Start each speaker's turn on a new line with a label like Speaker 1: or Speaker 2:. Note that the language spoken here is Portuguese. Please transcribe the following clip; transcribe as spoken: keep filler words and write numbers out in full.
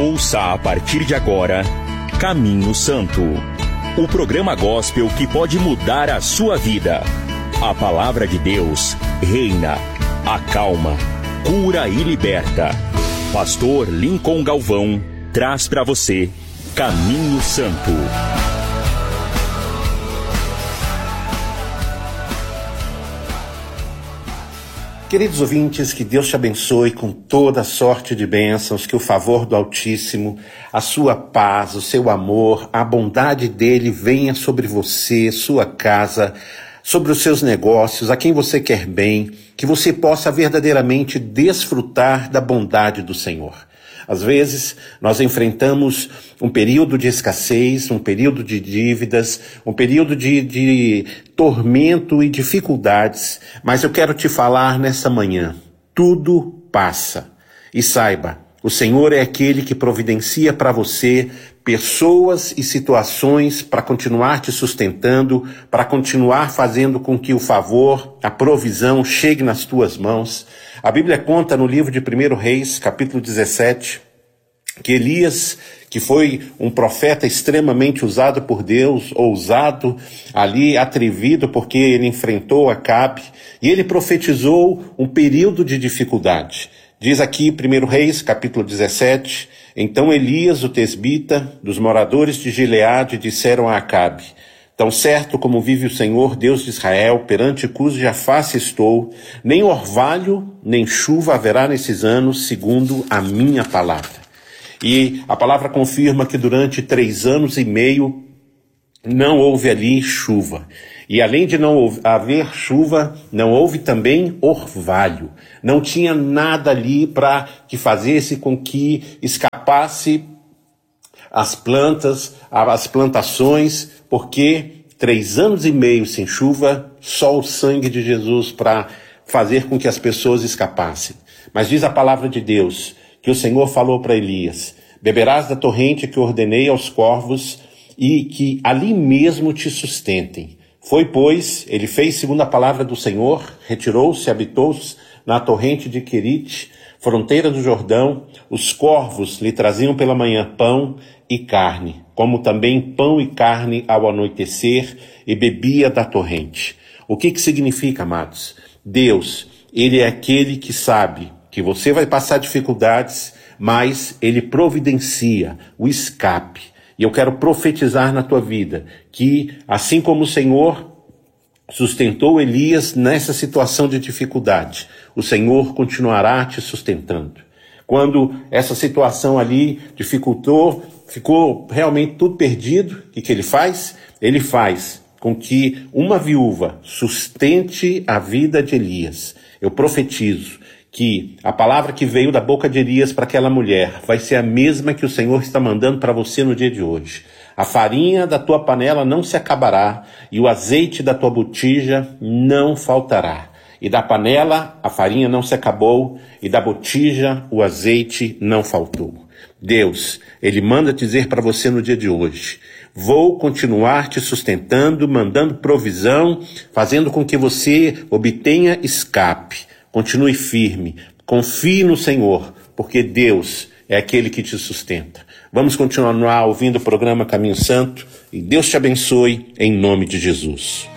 Speaker 1: Ouça a partir de agora Caminho Santo, o programa gospel que pode mudar a sua vida. A palavra de Deus reina, acalma, cura e liberta. Pastor Lincoln Galvão traz para você Caminho Santo.
Speaker 2: Queridos ouvintes, que Deus te abençoe com toda sorte de bênçãos, que o favor do Altíssimo, a sua paz, o seu amor, a bondade dele venha sobre você, sua casa, sobre os seus negócios, a quem você quer bem, que você possa verdadeiramente desfrutar da bondade do Senhor. Às vezes, nós enfrentamos um período de escassez, um período de dívidas, um período de, de tormento e dificuldades, mas eu quero te falar nessa manhã, tudo passa. E saiba, o Senhor é aquele que providencia para você pessoas e situações para continuar te sustentando, para continuar fazendo com que o favor, a provisão chegue nas tuas mãos. A Bíblia conta no livro de primeiro Reis, capítulo dezessete, que Elias, que foi um profeta extremamente usado por Deus, ousado, ali atrevido, porque ele enfrentou Acabe, e ele profetizou um período de dificuldade. Diz aqui, primeiro Reis, capítulo dezessete, então Elias, o tesbita, dos moradores de Gileade, disseram a Acabe: tão certo como vive o Senhor, Deus de Israel, perante cuja face estou, nem orvalho, nem chuva haverá nesses anos, segundo a minha palavra. E a palavra confirma que durante três anos e meio não houve ali chuva. E além de não haver chuva, não houve também orvalho. Não tinha nada ali para que fazesse com que escapasse as plantas, as plantações, porque três anos e meio sem chuva, só o sangue de Jesus para fazer com que as pessoas escapassem. Mas diz a palavra de Deus que o Senhor falou para Elias: beberás da torrente que ordenei aos corvos e que ali mesmo te sustentem. Foi, pois, ele fez segundo a palavra do Senhor, retirou-se, habitou-se na torrente de Querite, fronteira do Jordão. Os corvos lhe traziam pela manhã pão e carne, como também pão e carne ao anoitecer, e bebia da torrente. O que que significa, amados? Deus, ele é aquele que sabe que você vai passar dificuldades, mas ele providencia o escape. E eu quero profetizar na tua vida que, assim como o Senhor sustentou Elias nessa situação de dificuldade, o Senhor continuará te sustentando. Quando essa situação ali dificultou, ficou realmente tudo perdido, o que, que ele faz? Ele faz com que uma viúva sustente a vida de Elias. Eu profetizo que a palavra que veio da boca de Elias para aquela mulher vai ser a mesma que o Senhor está mandando para você no dia de hoje. A farinha da tua panela não se acabará e o azeite da tua botija não faltará. E da panela a farinha não se acabou e da botija o azeite não faltou. Deus, ele manda dizer para você no dia de hoje: vou continuar te sustentando, mandando provisão, fazendo com que você obtenha escape. Continue firme, confie no Senhor, porque Deus é aquele que te sustenta. Vamos continuar ouvindo o programa Caminho Santo e Deus te abençoe em nome de Jesus.